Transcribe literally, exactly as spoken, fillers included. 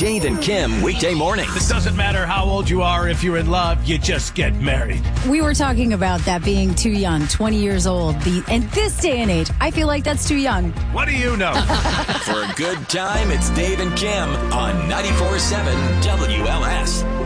Dave and Kim weekday mornings. It doesn't matter how old you are. If you're in love, you just get married. We were talking about that being too young, twenty years old. The, and this day and age, I feel like that's too young. What do you know? For a good time, it's Dave and Kim on ninety-four point seven W L S.